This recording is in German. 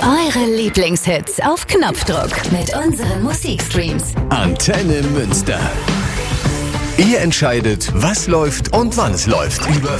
Eure Lieblingshits auf Knopfdruck mit unseren Musikstreams. Antenne Münster. Ihr entscheidet, was läuft und wann es läuft. Über